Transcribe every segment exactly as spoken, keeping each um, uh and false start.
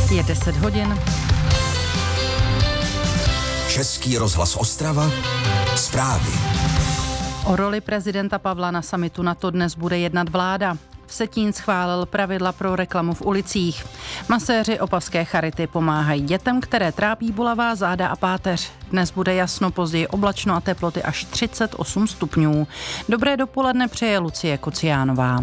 Je deset hodin. Český rozhlas Ostrava. Zprávy. O roli prezidenta Pavla na summitu NATO dnes bude jednat vláda. Vsetín schválil pravidla pro reklamu v ulicích. Maséři opavské charity pomáhají dětem, které trápí bolavá záda a páteř. Dnes bude jasno, později oblačno a teploty až třicet osm stupňů. Dobré dopoledne přeje Lucie Kociánová.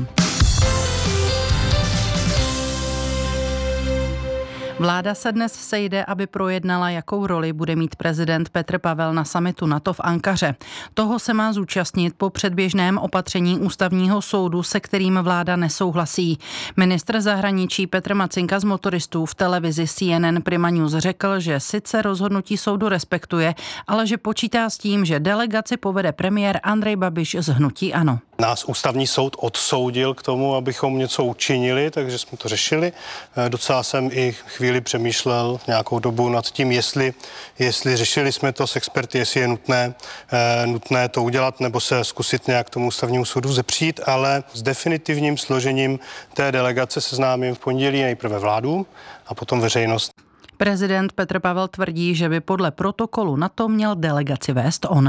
Vláda se dnes sejde, aby projednala, jakou roli bude mít prezident Petr Pavel na summitu NATO v Ankaře. Toho se má zúčastnit po předběžném opatření ústavního soudu, se kterým vláda nesouhlasí. Ministr zahraničí Petr Macinka z motoristů v televizi C N N Prima News řekl, že sice rozhodnutí soudu respektuje, ale že počítá s tím, že delegaci povede premiér Andrej Babiš z hnutí ANO. Nás ústavní soud odsoudil k tomu, abychom něco učinili, takže jsme to řešili. Docela jsem i chvíli přemýšlel nějakou dobu nad tím, jestli, jestli řešili jsme to s experty, jestli je nutné, eh, nutné to udělat nebo se zkusit nějak tomu ústavnímu soudu zepřít, ale s definitivním složením té delegace seznámím v pondělí nejprve vládu a potom veřejnost. Prezident Petr Pavel tvrdí, že by podle protokolu NATO měl delegaci vést on.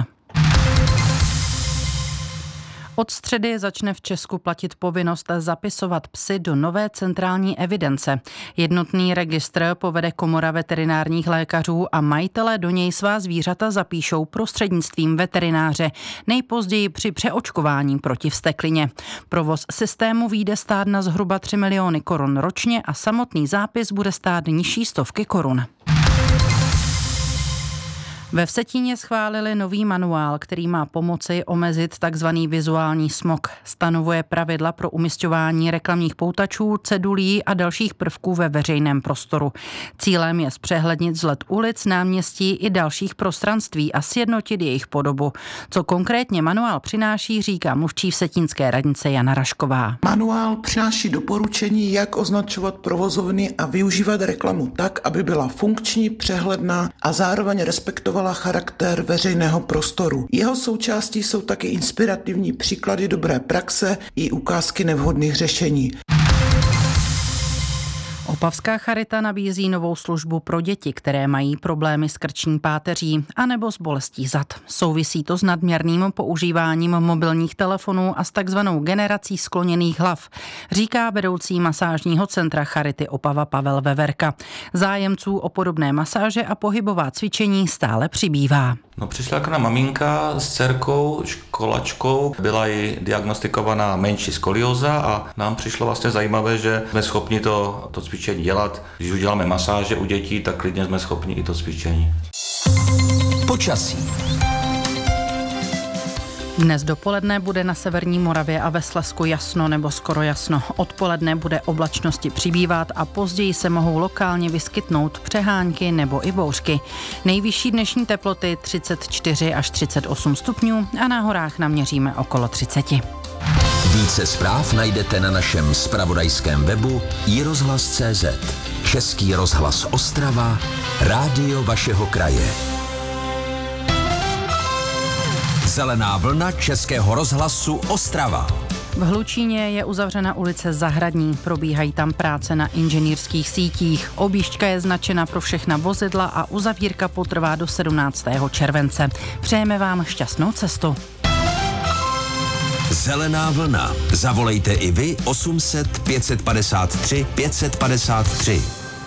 Od středy začne v Česku platit povinnost zapisovat psy do nové centrální evidence. Jednotný registr povede Komora veterinárních lékařů a majitelé do něj svá zvířata zapíšou prostřednictvím veterináře, nejpozději při přeočkování proti vzteklině. Provoz systému vyjde stát na zhruba tři miliony korun ročně a samotný zápis bude stát nižší stovky korun. Ve Vsetíně schválili nový manuál, který má pomoci omezit takzvaný vizuální smog. Stanovuje pravidla pro umisťování reklamních poutačů, cedulí a dalších prvků ve veřejném prostoru. Cílem je zpřehlednit vzhled ulic, náměstí i dalších prostranství a sjednotit jejich podobu. Co konkrétně manuál přináší, říká mluvčí vsetínské radnice Jana Rašková. Manuál přináší doporučení, jak označovat provozovny a využívat reklamu tak, aby byla funkční, přehledná a zároveň respektovala charakter veřejného prostoru. Jeho součástí jsou taky inspirativní příklady dobré praxe i ukázky nevhodných řešení. Opavská charita nabízí novou službu pro děti, které mají problémy s krční páteří anebo s bolestí zad. Souvisí to s nadměrným používáním mobilních telefonů a s takzvanou generací skloněných hlav, říká vedoucí masážního centra Charity Opava Pavel Veverka. Zájemců o podobné masáže a pohybová cvičení stále přibývá. No, přišla k nám maminka s dcerkou, školačkou, byla jí diagnostikovaná menší skolióza a nám přišlo vlastně zajímavé, že jsme schopni to, to cvičení dělat. Když uděláme masáže u dětí, tak klidně jsme schopni i to cvičení. Počasí. Dnes dopoledne bude na severní Moravě a ve Slezsku jasno nebo skoro jasno. Odpoledne bude oblačnosti přibývat a později se mohou lokálně vyskytnout přehánky nebo i bouřky. Nejvyšší dnešní teploty třicet čtyři až třicet osm stupňů a na horách naměříme okolo třicet. Více zpráv najdete na našem zpravodajském webu i rozhlas tečka cé zet. Český rozhlas Ostrava, rádio vašeho kraje. Zelená vlna Českého rozhlasu Ostrava. V Hlučíně je uzavřena ulice Zahradní, probíhají tam práce na inženýrských sítích. Objížďka je značena pro všechna vozidla a uzavírka potrvá do sedmnáctého července. Přejeme vám šťastnou cestu. Zelená vlna. Zavolejte i vy osm set pět padesát tři pět padesát tři.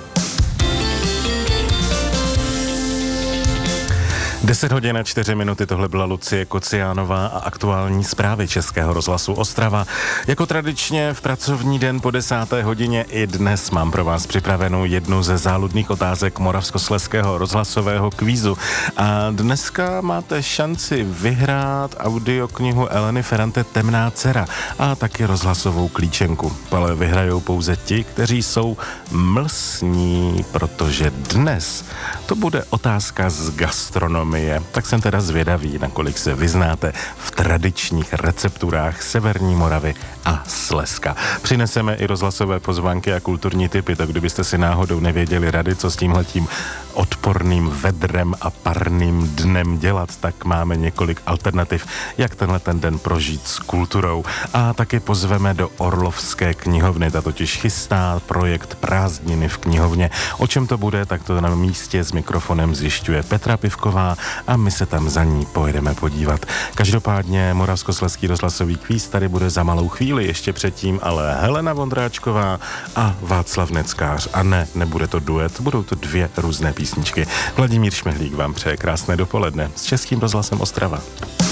deset hodin a čtyři minuty, tohle byla Lucie Kociánová a aktuální zprávy Českého rozhlasu Ostrava. Jako tradičně v pracovní den po desáté hodině i dnes mám pro vás připravenou jednu ze záludných otázek Moravskoslezského rozhlasového kvízu. A dneska máte šanci vyhrát audioknihu Eleny Ferrante Temná dcera a taky rozhlasovou klíčenku. Ale vyhrajou pouze ti, kteří jsou mlsní, protože dnes to bude otázka z gastronomie. Tak jsem teda zvědavý, nakolik se vyznáte v tradičních recepturách Severní Moravy a Slezska. Přineseme i rozhlasové pozvánky a kulturní tipy, tak kdybyste si náhodou nevěděli rady, co s tímhletím odporným vedrem a parným dnem dělat, tak máme několik alternativ, jak tenhle ten den prožít s kulturou. A taky pozveme do Orlovské knihovny, ta totiž chystá projekt Prázdniny v knihovně. O čem to bude, tak to na místě s mikrofonem zjišťuje Petra Pivková a my se tam za ní pojedeme podívat. Každopádně Moravskoslezský rozhlasový kvíz tady bude za malou chvíli, ještě předtím ale Helena Vondráčková a Václav Neckář. A ne, nebude to duet, budou to dvě různé písničky. Vladimír Šmehlík vám přeje krásné dopoledne s Českým rozhlasem Ostrava.